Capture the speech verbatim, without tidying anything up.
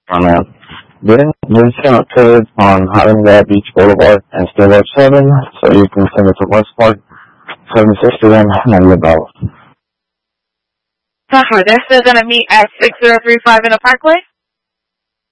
on that. Then, then send it to on Highland Grove Beach Boulevard and still up seven, so you can send it to Westpark, seven sixty-one, ninety dollars. Uh-huh, they're still going to meet at six zero three five in the Parkway?